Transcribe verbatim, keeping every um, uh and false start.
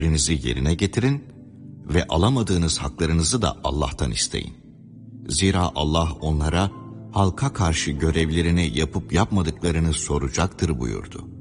görevlerinizi yerine getirin ve alamadığınız haklarınızı da Allah'tan isteyin. Zira Allah onlara halka karşı görevlerini yapıp yapmadıklarını soracaktır buyurdu.